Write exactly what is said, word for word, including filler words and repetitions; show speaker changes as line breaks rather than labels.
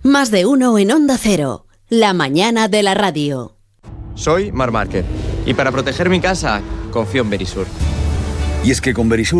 Más de uno en Onda Cero. La mañana de la radio.
Soy Marc Márquez y para proteger mi casa confío en Verisur.
Y es que con Verisur